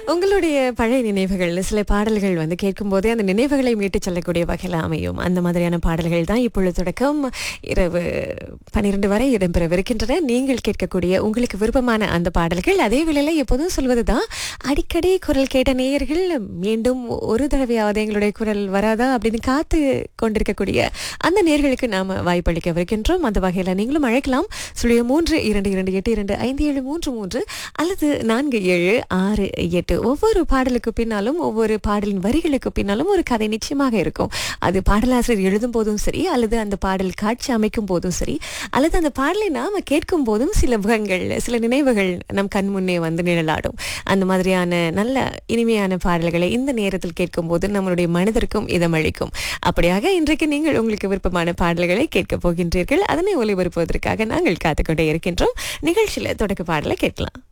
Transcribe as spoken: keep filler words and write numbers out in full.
உங்களுடைய பழைய நினைவுகள் சில பாடல்கள் வந்து கேட்கும்போதே அந்த நினைவுகளை மீட்டுச் செல்லக்கூடிய வகையில் அமையும். அந்த மாதிரியான பாடல்கள் தான் இப்பொழுது தொடக்கம் இரவு பன்னிரண்டு வரை இடம்பெறவிருக்கின்றன. நீங்கள் கேட்கக்கூடிய உங்களுக்கு விருப்பமான அந்த பாடல்கள். அதே வேளையில் எப்போதும் சொல்வதுதான், அடிக்கடி குரல் கேட்ட நேயர்கள் மீண்டும் ஒரு தடவையாவது எங்களுடைய குரல் வராதா அப்படின்னு காத்து கொண்டிருக்கக்கூடிய அந்த நேயர்களுக்கு நாம் வாய்ப்பளிக்கவிருக்கின்றோம். அந்த வகையில் நீங்களும் அழைக்கலாம். சுழிய மூன்று இரண்டு இரண்டு எட்டு இரண்டு ஐந்து ஏழு மூன்று மூன்று அல்லது நான்கு ஏழு ஆறு எட்டு. ஒவ்வொரு பாடலுக்கு பின்னாலும் ஒவ்வொரு பாடலின் வரிகளுக்கு பின்னாலும் ஒரு கதை நிச்சயமாக இருக்கும். அது பாடலாசிரியர் எழுதும் போதும் சரி, அல்லது அந்த பாடல் காட்சி அமைக்கும் போதும் சரி, அல்லது அந்த பாடலை நாம கேட்கும் போதும் சில முகங்கள் சில நினைவுகள் நம் கண் முன்னே வந்து நிழலாடும். அந்த மாதிரியான நல்ல இனிமையான பாடல்களை இந்த நேரத்தில் கேட்கும் போது நம்மளுடைய மனதிற்கும் இதமளிக்கும். அப்படியாக இன்றைக்கு நீங்கள் உங்களுக்கு விருப்பமான பாடல்களை கேட்கப் போகின்றீர்கள். அதனை ஒளிபரப்புவதற்காக நாங்கள் காத்துக்கொண்டே இருக்கின்றோம். நிகழ்ச்சியில தொடக்க பாடலை கேட்கலாம்.